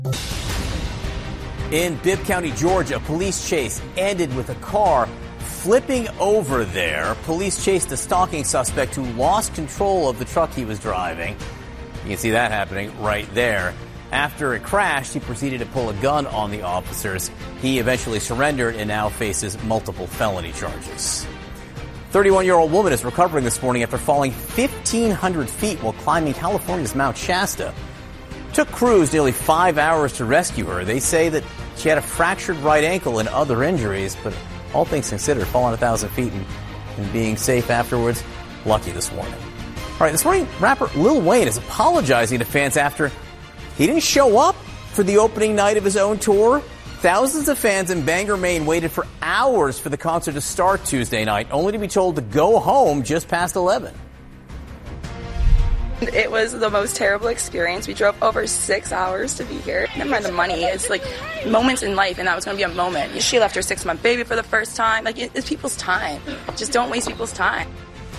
In Bibb County, Georgia, a police chase ended with a car flipping over there. Police chased a stalking suspect who lost control of the truck he was driving. You can see that happening right there. After it crashed, he proceeded to pull a gun on the officers. He eventually surrendered and now faces multiple felony charges. 31-year-old woman is recovering this morning after falling 1,500 feet while climbing California's Mount Shasta. It took crews nearly 5 hours to rescue her. They say that she had a fractured right ankle and other injuries, but all things considered, falling 1,000 feet and being safe afterwards, lucky this morning. All right, this morning, rapper Lil Wayne is apologizing to fans after he didn't show up for the opening night of his own tour. Thousands of fans in Bangor, Maine waited for hours for the concert to start Tuesday night, only to be told to go home just past 11. It was the most terrible experience. We drove over 6 hours to be here. Never mind the money. It's like moments in life, and that was going to be a moment. She left her 6-month baby for the first time. Like, it's people's time. Just don't waste people's time.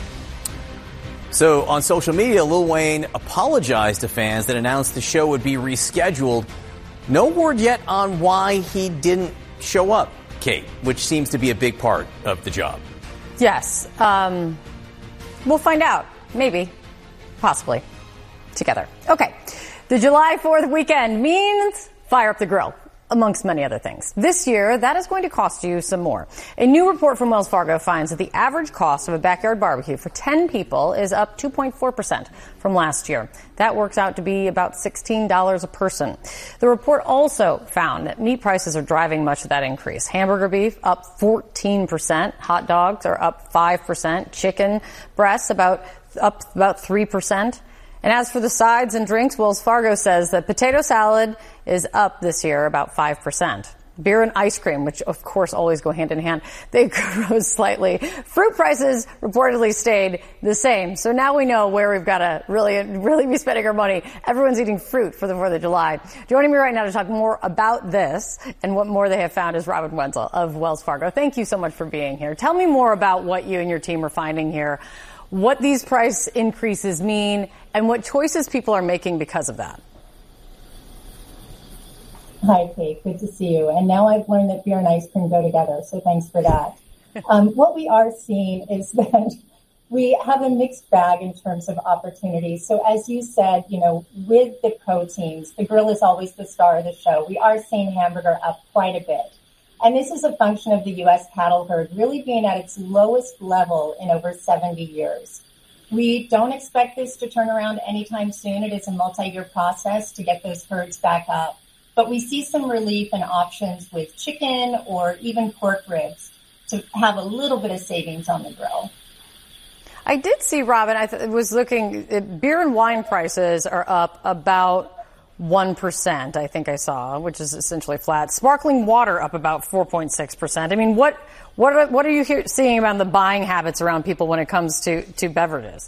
So on social media, Lil Wayne apologized to fans that announced the show would be rescheduled. No word yet on why he didn't show up, Kate, which seems to be a big part of the job. Yes. We'll find out. Maybe. Possibly. Together. Okay. The July 4th weekend means fire up the grill, amongst many other things. This year, that is going to cost you some more. A new report from Wells Fargo finds that the average cost of a backyard barbecue for 10 people is up 2.4% from last year. That works out to be about $16 a person. The report also found that meat prices are driving much of that increase. Hamburger beef up 14%, hot dogs are up 5%, chicken breasts up about 3%. And as for the sides and drinks, Wells Fargo says that potato salad is up this year about 5%. Beer and ice cream, which of course always go hand in hand, they rose slightly. Fruit prices reportedly stayed the same. So now we know where we've got to really be spending our money. Everyone's eating fruit for the 4th of July. Joining me right now to talk more about this and what more they have found is Robin Wenzel of Wells Fargo. Thank you so much for being here. Tell me more about what you and your team are finding here, what these price increases mean, and what choices people are making because of that. Hi, Kate. Good to see you. And now I've learned that beer and ice cream go together, so thanks for that. What we are seeing is that we have a mixed bag in terms of opportunities. So as you said, with the proteins, the grill is always the star of the show. We are seeing hamburger up quite a bit. And this is a function of the U.S. cattle herd really being at its lowest level in over 70 years. We don't expect this to turn around anytime soon. It is a multi-year process to get those herds back up. But we see some relief and options with chicken or even pork ribs to have a little bit of savings on the grill. I did see, Robin, was looking, beer and wine prices are up about 1%, I think I saw, which is essentially flat. Sparkling water up about 4.6%. I mean, what are you seeing about the buying habits around people when it comes to beverages?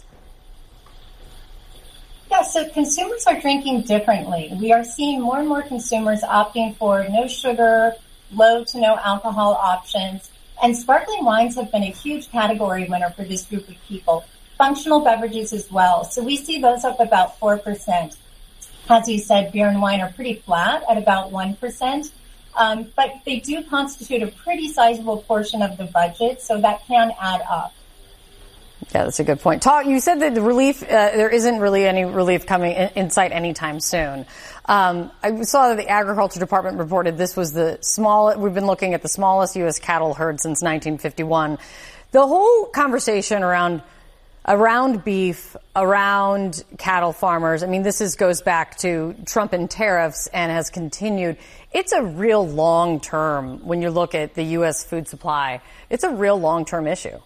Yeah, so consumers are drinking differently. We are seeing more and more consumers opting for no sugar, low to no alcohol options. And sparkling wines have been a huge category winner for this group of people. Functional beverages as well. So we see those up about 4%. As you said, beer and wine are pretty flat at about 1%. But they do constitute a pretty sizable portion of the budget, so that can add up. Yeah, that's a good point. You said that the relief, there isn't really any relief coming in sight anytime soon. I saw that the Agriculture Department reported this was we've been looking at the smallest U.S. cattle herd since 1951. The whole conversation around beef, around cattle farmers, I mean, goes back to Trump and tariffs and has continued. It's a real long-term, when you look at the U.S. food supply, it's a real long-term issue.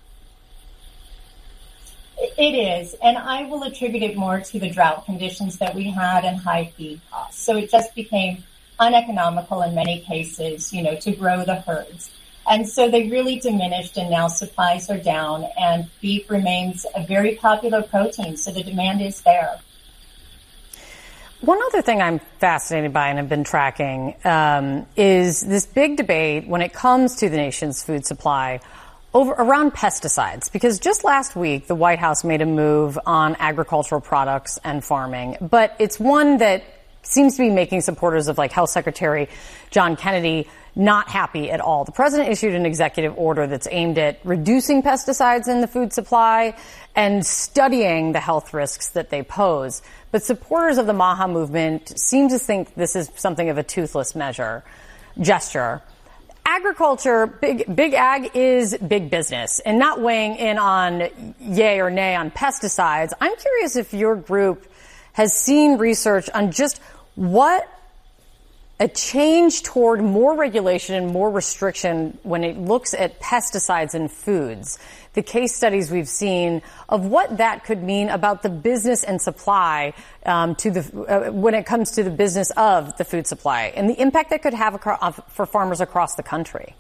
It is, and I will attribute it more to the drought conditions that we had and high feed costs. So it just became uneconomical in many cases, to grow the herds. And so they really diminished, and now supplies are down, and beef remains a very popular protein, so the demand is there. One other thing I'm fascinated by and have been tracking is this big debate when it comes to the nation's food supply around pesticides, because just last week the White House made a move on agricultural products and farming, but it's one that seems to be making supporters of like Health Secretary John Kennedy not happy at all. The president issued an executive order that's aimed at reducing pesticides in the food supply and studying the health risks that they pose. But supporters of the MAHA movement seem to think this is something of a toothless gesture. Agriculture, big ag is big business, and not weighing in on yay or nay on pesticides. I'm curious if your group has seen research on just what a change toward more regulation and more restriction when it looks at pesticides in foods, the case studies we've seen of what that could mean about the business and supply when it comes to the business of the food supply and the impact that could have for farmers across the country.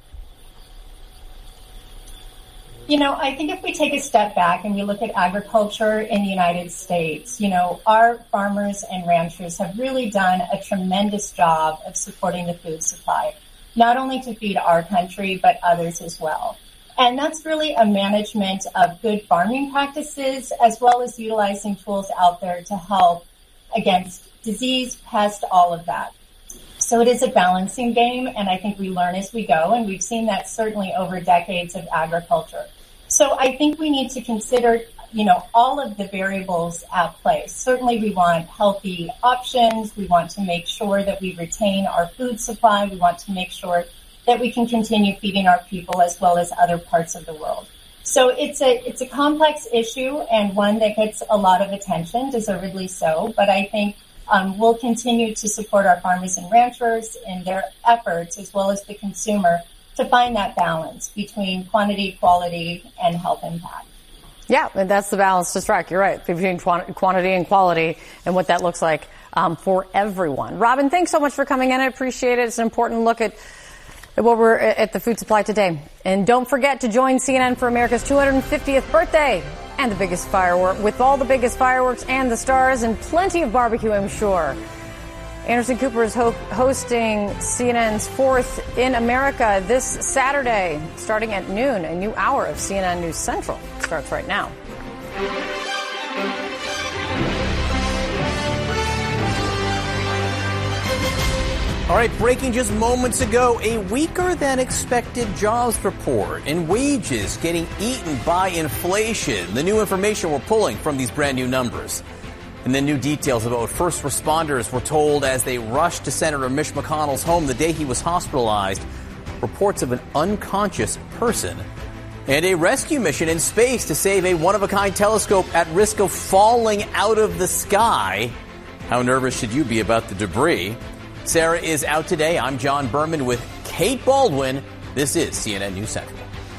You know, I think if we take a step back and we look at agriculture in the United States, you know, our farmers and ranchers have really done a tremendous job of supporting the food supply, not only to feed our country, but others as well. And that's really a management of good farming practices, as well as utilizing tools out there to help against disease, pest, all of that. So it is a balancing game, and I think we learn as we go, and we've seen that certainly over decades of agriculture. So I think we need to consider, you know, all of the variables at play. Certainly we want healthy options. We want to make sure that we retain our food supply. We want to make sure that we can continue feeding our people as well as other parts of the world. So it's a complex issue and one that gets a lot of attention, deservedly so, but I think we'll continue to support our farmers and ranchers in their efforts, as well as the consumer, to find that balance between quantity, quality, and health impact. Yeah, and that's the balance to strike. You're right, between quantity and quality and what that looks like for everyone. Robin, thanks so much for coming in. I appreciate it. It's an important look at what we're at the food supply today. And don't forget to join CNN for America's 250th birthday and the biggest firework, with all the biggest fireworks and the stars and plenty of barbecue, I'm sure. Anderson Cooper is hosting CNN's 4th in America this Saturday, starting at noon. A new hour of CNN News Central starts right now. All right, breaking just moments ago, a weaker than expected jobs report and wages getting eaten by inflation. The new information we're pulling from these brand new numbers. And then new details about what first responders were told as they rushed to Senator Mitch McConnell's home the day he was hospitalized. Reports of an unconscious person. And a rescue mission in space to save a one-of-a-kind telescope at risk of falling out of the sky. How nervous should you be about the debris? Sarah is out today. I'm John Berman with Kate Baldwin. This is CNN News Central.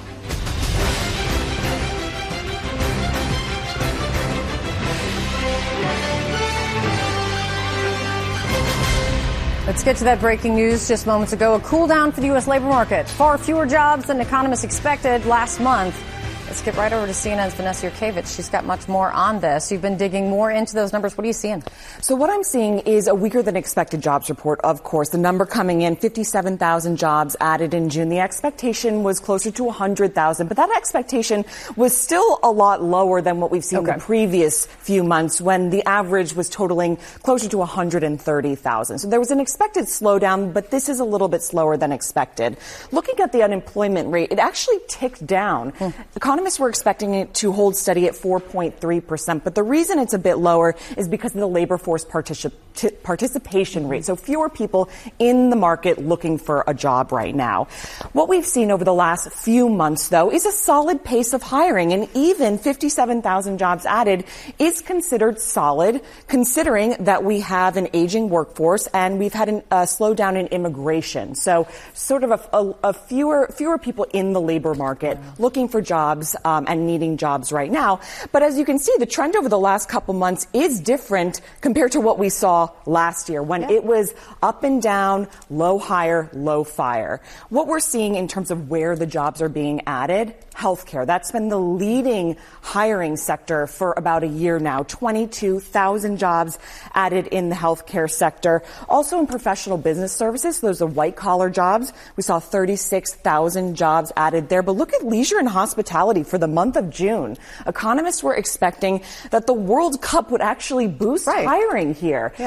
Let's get to that breaking news just moments ago. A cool down for the U.S. labor market. Far fewer jobs than economists expected last month. Let's get right over to CNN's Vanessa Yurkevich. She's got much more on this. You've been digging more into those numbers. What are you seeing? So what I'm seeing is a weaker than expected jobs report, of course. The number coming in, 57,000 jobs added in June. The expectation was closer to 100,000, but that expectation was still a lot lower than what we've seen the previous few months, when the average was totaling closer to 130,000. So there was an expected slowdown, but this is a little bit slower than expected. Looking at the unemployment rate, it actually ticked down. Economists were expecting it to hold steady at 4.3%, but the reason it's a bit lower is because of the labor force participation rate. So fewer people in the market looking for a job right now. What we've seen over the last few months, though, is a solid pace of hiring, and even 57,000 jobs added is considered solid, considering that we have an aging workforce and we've had a slowdown in immigration. So sort of a fewer people in the labor market looking for jobs and needing jobs right now. But as you can see, the trend over the last couple months is different compared to what we saw last year, when it was up and down, low hire, low fire. What we're seeing in terms of where the jobs are being added, healthcare. That's been the leading hiring sector for about a year now. 22,000 jobs added in the healthcare sector. Also in professional business services, those are white-collar jobs. We saw 36,000 jobs added there. But look at leisure and hospitality for the month of June. Economists were expecting that the World Cup would actually boost hiring here.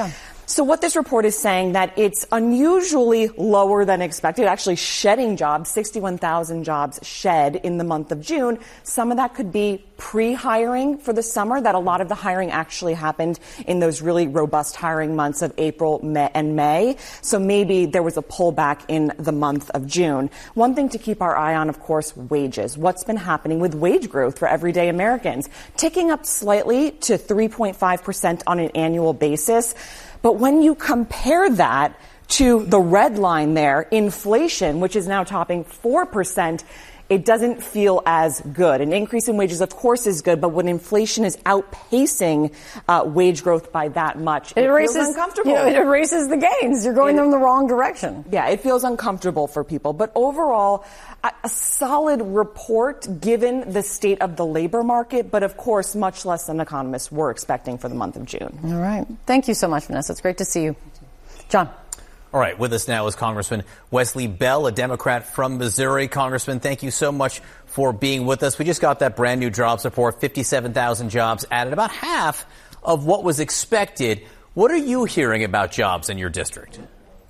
So what this report is saying that it's unusually lower than expected, actually shedding jobs, 61,000 jobs shed in the month of June. Some of that could be pre-hiring for the summer, that a lot of the hiring actually happened in those really robust hiring months of April and May. So maybe there was a pullback in the month of June. One thing to keep our eye on, of course, wages. What's been happening with wage growth for everyday Americans? Ticking up slightly to 3.5% on an annual basis. But when you compare that to the red line there, inflation, which is now topping 4%, it doesn't feel as good. An increase in wages, of course, is good, but when inflation is outpacing wage growth by that much, it feels uncomfortable. It erases the gains. You're going in the wrong direction. Yeah, it feels uncomfortable for people. But overall, a solid report given the state of the labor market, but of course, much less than economists were expecting for the month of June. All right. Thank you so much, Vanessa. It's great to see you. John. All right, with us now is Congressman Wesley Bell, a Democrat from Missouri. Congressman, thank you so much for being with us. We just got that brand new jobs report, 57,000 jobs added, about half of what was expected. What are you hearing about jobs in your district?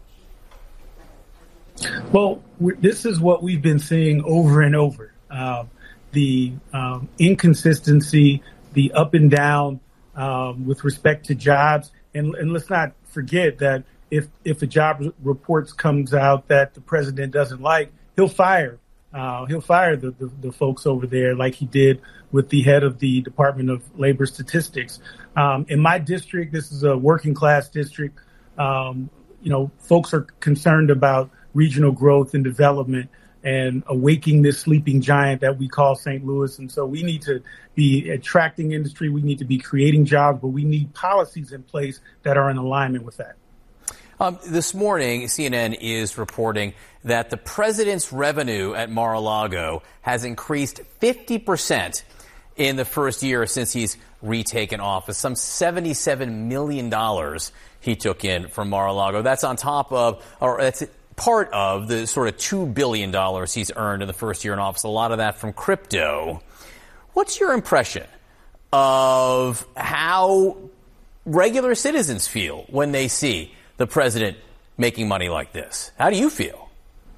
Well, this is what we've been seeing over and over. The inconsistency, the up and down with respect to jobs. And let's not forget that if a job report comes out that the president doesn't like, he'll fire the folks over there like he did with the head of the Department of Labor Statistics. In my district, this is a working class district. Folks are concerned about regional growth and development and awaking this sleeping giant that we call St. Louis. And so we need to be attracting industry. We need to be creating jobs, but we need policies in place that are in alignment with that. This morning, CNN is reporting that the president's revenue at Mar-a-Lago has increased 50% in the first year since he's retaken office. Some $77 million he took in from Mar-a-Lago. That's on top of, or that's part of the sort of $2 billion he's earned in the first year in office. A lot of that from crypto. What's your impression of how regular citizens feel when they see the president making money like this? How do you feel?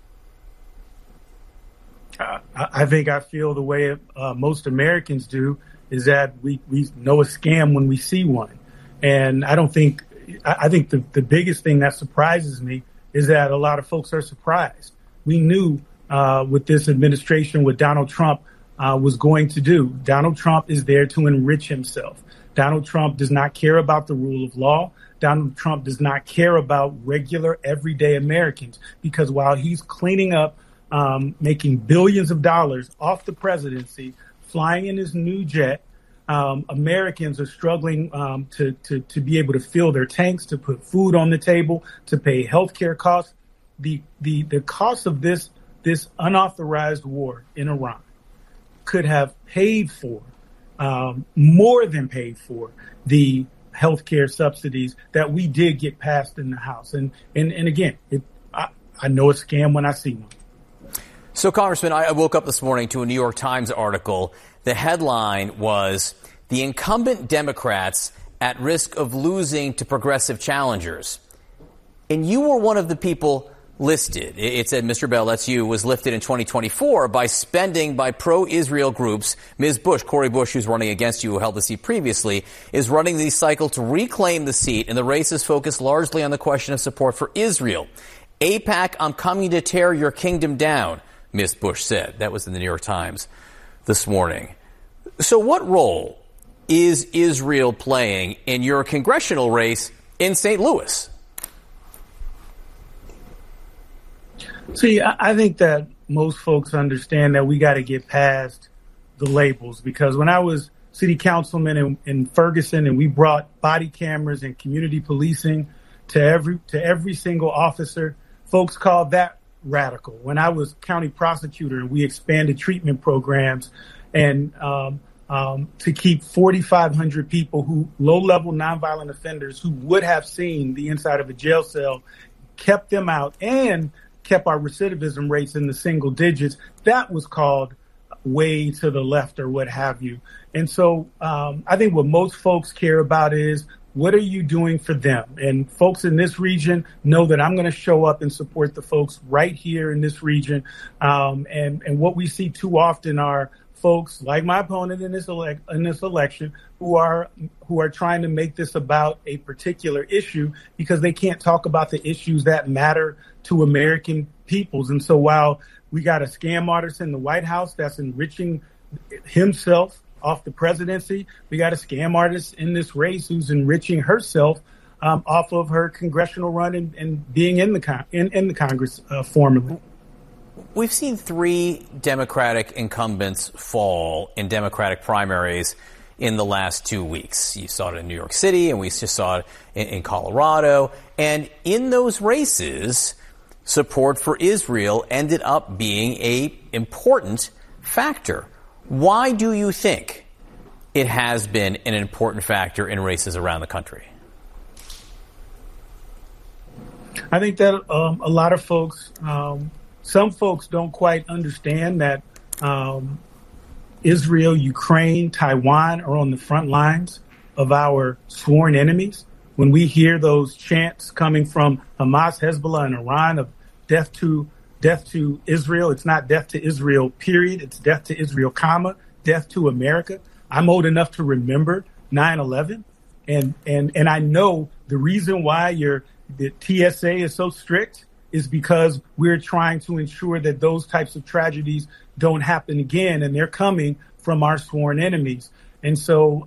I think I feel the way most Americans do, is that we know a scam when we see one. And I think the biggest thing that surprises me is that a lot of folks are surprised. We knew with this administration what Donald Trump was going to do. Donald Trump is there to enrich himself. Donald Trump does not care about the rule of law. Donald Trump does not care about regular, everyday Americans, because while he's cleaning up, making billions of dollars off the presidency, flying in his new jet, Americans are struggling to be able to fill their tanks, to put food on the table, to pay health care costs. The cost of this unauthorized war in Iran could have paid for, more than paid for, the health care subsidies that we did get passed in the House. And again, I know a scam when I see one. So, Congressman, I woke up this morning to a New York Times article. The headline was, "The Incumbent Democrats at Risk of Losing to Progressive Challengers." And you were one of the people listed. It said, Mr. Bell, that's you, was lifted in 2024 by spending by pro-Israel groups. Ms. Bush, Cori Bush, who's running against you, who held the seat previously, is running the cycle to reclaim the seat, and the race is focused largely on the question of support for Israel. AIPAC, I'm coming to tear your kingdom down, Ms. Bush said. That was in the New York Times this morning. So what role is Israel playing in your congressional race in St. Louis? See, I think that most folks understand that we got to get past the labels, because when I was city councilman in Ferguson and we brought body cameras and community policing to every single officer, folks called that radical. When I was county prosecutor and we expanded treatment programs and to keep 4,500 people low-level nonviolent offenders who would have seen the inside of a jail cell, kept them out and kept our recidivism rates in the single digits, that was called way to the left or what have you. And so I think what most folks care about is what are you doing for them? And folks in this region know that I'm going to show up and support the folks right here in this region. And what we see too often are folks like my opponent in this election who are trying to make this about a particular issue because they can't talk about the issues that matter to American peoples. And so while we got a scam artist in the White House that's enriching himself off the presidency, we got a scam artist in this race who's enriching herself off of her congressional run and being in the Congress formerly. We've seen 3 Democratic incumbents fall in Democratic primaries in the last 2 weeks. You saw it in New York City, and we just saw it in Colorado. And in those races, support for Israel ended up being an important factor. Why do you think it has been an important factor in races around the country? I think that a lot of folks, some folks don't quite understand that Israel, Ukraine, Taiwan are on the front lines of our sworn enemies. When we hear those chants coming from Hamas, Hezbollah, and Iran of death to Israel, it's not death to Israel, period. It's death to Israel, comma, death to America. I'm old enough to remember 9/11. And I know the reason why the TSA is so strict is because we're trying to ensure that those types of tragedies don't happen again, and they're coming from our sworn enemies. And so,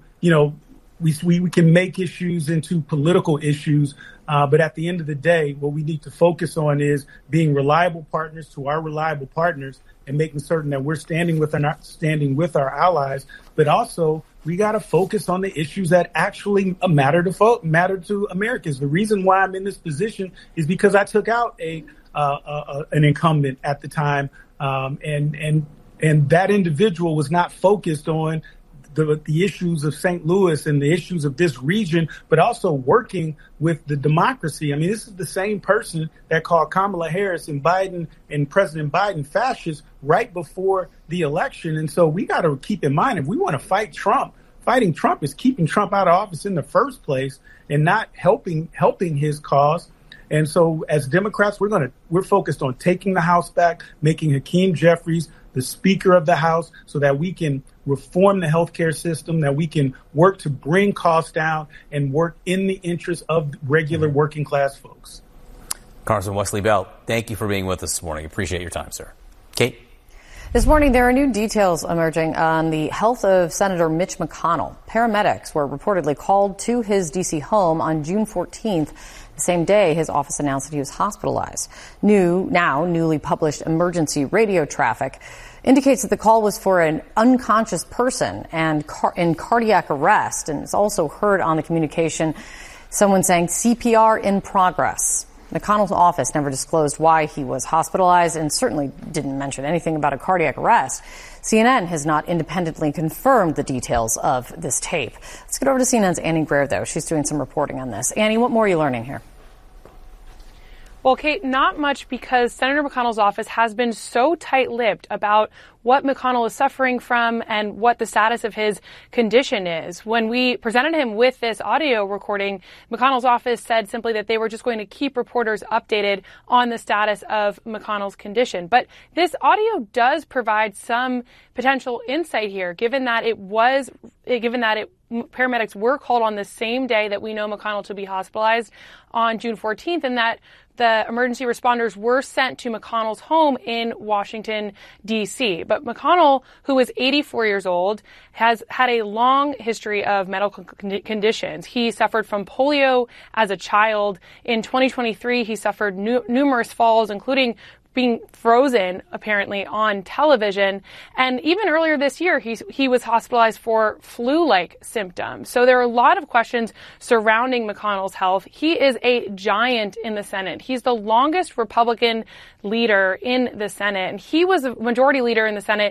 we can make issues into political issues, but at the end of the day, what we need to focus on is being reliable partners to our reliable partners and making certain that we're standing with our allies, but also we got to focus on the issues that actually matter to Americans. The reason why I'm in this position is because I took out an incumbent at the time, and that individual was not focused on the issues of St. Louis and the issues of this region, but also working with the democracy. I mean, this is the same person that called Kamala Harris and Biden and President Biden fascists right before the election. And so we got to keep in mind, if we want to fight Trump, fighting Trump is keeping Trump out of office in the first place and not helping his cause. And so as Democrats, we're focused on taking the House back, making Hakeem Jeffries the Speaker of the House so that we can reform the healthcare system, that we can work to bring costs down and work in the interest of regular working class folks. Congressman Wesley Bell, thank you for being with us this morning. Appreciate your time, sir. Kate? This morning, there are new details emerging on the health of Senator Mitch McConnell. Paramedics were reportedly called to his D.C. home on June 14th. The same day, his office announced that he was hospitalized. Newly published emergency radio traffic indicates that the call was for an unconscious person and in cardiac arrest. And it's also heard on the communication someone saying CPR in progress. McConnell's office never disclosed why he was hospitalized and certainly didn't mention anything about a cardiac arrest. CNN has not independently confirmed the details of this tape. Let's get over to CNN's Annie Greer, though. She's doing some reporting on this. Annie, what more are you learning here? Well, Kate, not much, because Senator McConnell's office has been so tight-lipped about what McConnell is suffering from and what the status of his condition is. When we presented him with this audio recording, McConnell's office said simply that they were just going to keep reporters updated on the status of McConnell's condition. But this audio does provide some potential insight here, given that paramedics were called on the same day that we know McConnell to be hospitalized on June 14th, and that the emergency responders were sent to McConnell's home in Washington, D.C. But McConnell, who is 84 years old, has had a long history of medical conditions. He suffered from polio as a child. In 2023, he suffered numerous falls, including being frozen, apparently, on television. And even earlier this year, he was hospitalized for flu-like symptoms. So there are a lot of questions surrounding McConnell's health. He is a giant in the Senate. He's the longest Republican leader in the Senate, and he was a majority leader in the Senate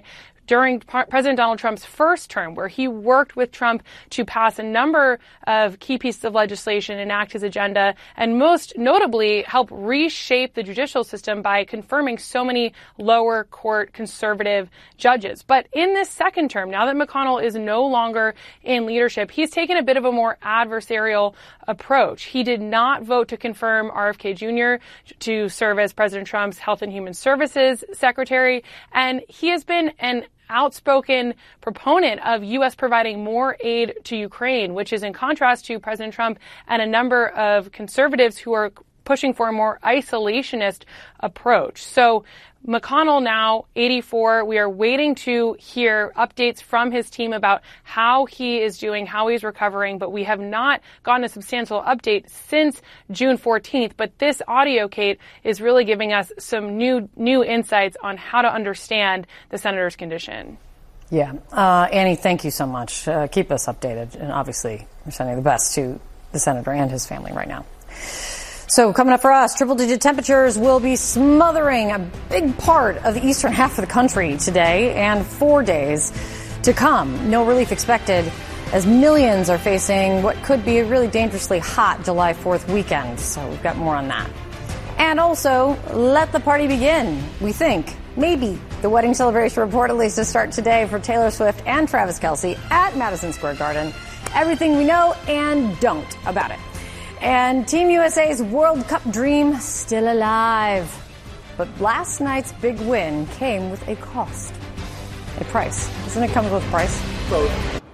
during President Donald Trump's first term, where he worked with Trump to pass a number of key pieces of legislation, enact his agenda, and most notably help reshape the judicial system by confirming so many lower court conservative judges. But in this second term, now that McConnell is no longer in leadership, he's taken a bit of a more adversarial approach. He did not vote to confirm RFK Jr. to serve as President Trump's Health and Human Services Secretary, and he has been an outspoken proponent of U.S. providing more aid to Ukraine, which is in contrast to President Trump and a number of conservatives who are pushing for a more isolationist approach. So McConnell now 84. We are waiting to hear updates from his team about how he is doing, how he's recovering, but we have not gotten a substantial update since June 14th. But this audio, Kate, is really giving us some new insights on how to understand the senator's condition. Yeah. Annie, thank you so much. Keep us updated. And obviously, we're sending the best to the senator and his family right now. So coming up for us, triple-digit temperatures will be smothering a big part of the eastern half of the country today and 4 days to come. No relief expected as millions are facing what could be a really dangerously hot July 4th weekend. So we've got more on that. And also, let the party begin. We think maybe the wedding celebration reportedly is to start today for Taylor Swift and Travis Kelce at Madison Square Garden. Everything we know and don't about it. And Team USA's World Cup dream still alive. But last night's big win came with a cost. A price. Doesn't it come with a price? So